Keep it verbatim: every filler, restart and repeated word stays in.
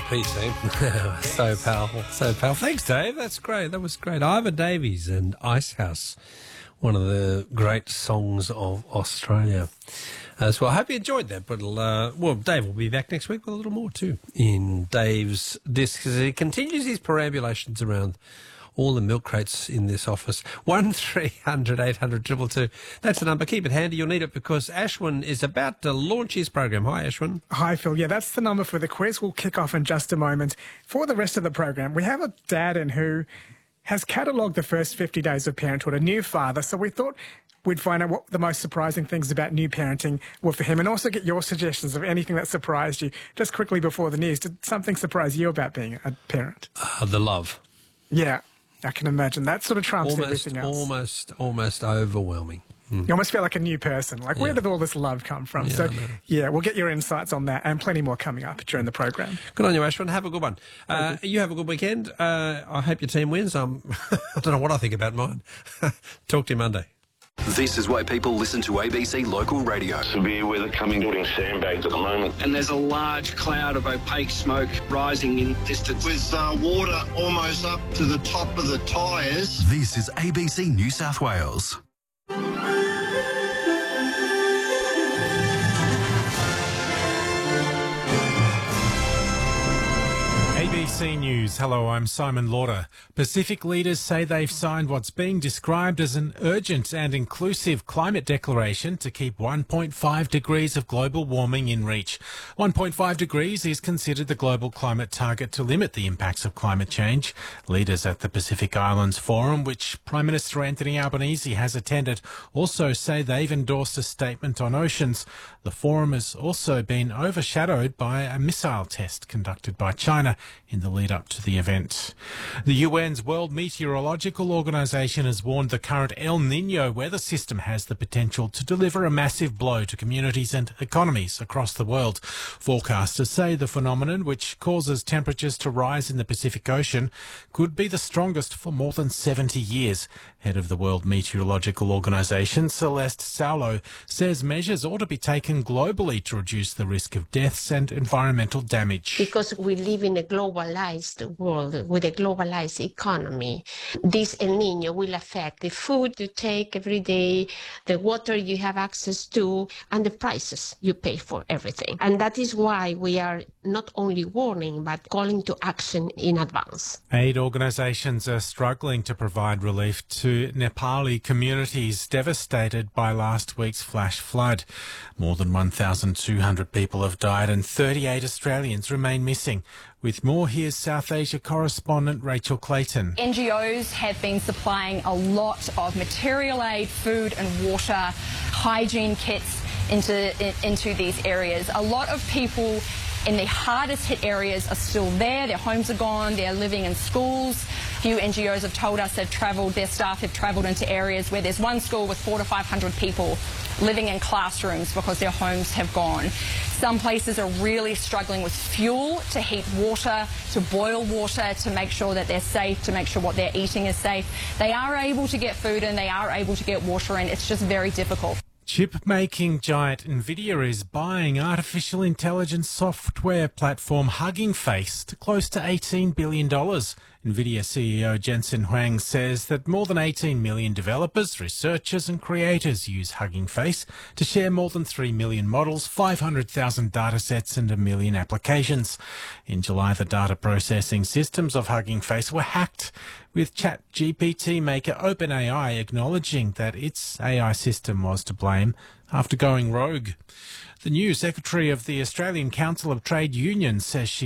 piece, eh? So powerful, so powerful. Thanks, Dave. That's great. That was great. Ivor Davies and Icehouse, one of the great songs of Australia as well. I hope you enjoyed that. But uh, well, Dave will be back next week with a little more too in Dave's disc as he continues his perambulations around all the milk crates in this office. One three hundred eight hundred two two two. That's the number. Keep it handy. You'll need it because Ashwin is about to launch his program. Hi, Ashwin. Hi, Phil. Yeah, that's the number for the quiz. We'll kick off in just a moment. For the rest of the program, we have a dad in who has catalogued the first fifty days of parenthood, a new father. So we thought we'd find out what the most surprising things about new parenting were for him and also get your suggestions of anything that surprised you. Just quickly before the news, did something surprise you about being a parent? Uh, the love. Yeah. I can imagine. That sort of trumps almost, everything else. Almost, almost overwhelming. Mm. You almost feel like a new person. Like, where yeah. did all this love come from? Yeah, so, yeah, we'll get your insights on that and plenty more coming up during the program. Good on you, Ashwin. Have a good one. Uh, you have a good weekend. Uh, I hope your team wins. Um, I don't know what I think about mine. Talk to you Monday. This is why people listen to A B C Local Radio. Severe weather coming, building sandbags at the moment. And there's a large cloud of opaque smoke rising in distance. With uh, water almost up to the top of the tyres. This is A B C New South Wales. A B C News. Hello, I'm Simon Lauder. Pacific leaders say they've signed what's being described as an urgent and inclusive climate declaration to keep one point five degrees of global warming in reach. one point five degrees is considered the global climate target to limit the impacts of climate change. Leaders at the Pacific Islands Forum, which Prime Minister Anthony Albanese has attended, also say they've endorsed a statement on oceans. The forum has also been overshadowed by a missile test conducted by China in the lead up to the event. The U N's World Meteorological Organization has warned the current El Niño weather system has the potential to deliver a massive blow to communities and economies across the world. Forecasters say the phenomenon, which causes temperatures to rise in the Pacific Ocean, could be the strongest for more than seventy years. Head of the World Meteorological Organization, Celeste Saulo, says measures ought to be taken globally to reduce the risk of deaths and environmental damage. Because we live in a globalized world with a globalized economy, this El Niño will affect the food you take every day, the water you have access to, and the prices you pay for everything. And that is why we are not only warning, but calling to action in advance. Aid organisations are struggling to provide relief to Nepali communities devastated by last week's flash flood. More than one thousand two hundred people have died and thirty-eight Australians remain missing. With more, here's South Asia correspondent Rachel Clayton. N G Os have been supplying a lot of material aid, food and water, hygiene kits into, in, into these areas. A lot of people in the hardest hit areas are still there. Their homes are gone. They're living in schools. A few N G Os have told us they've travelled, their staff have travelled into areas where there's one school with four to five hundred people living in classrooms because their homes have gone. Some places are really struggling with fuel to heat water, to boil water, to make sure that they're safe, to make sure what they're eating is safe. They are able to get food in, they are able to get water in. It's just very difficult. Chip-making giant Nvidia is buying artificial intelligence software platform Hugging Face to close to eighteen billion dollars. Nvidia C E O Jensen Huang says that more than eighteen million developers, researchers and creators use Hugging Face to share more than three million models, five hundred thousand datasets and a million applications. In July, the data processing systems of Hugging Face were hacked, with ChatGPT maker OpenAI acknowledging that its A I system was to blame after going rogue. The new Secretary of the Australian Council of Trade Unions says she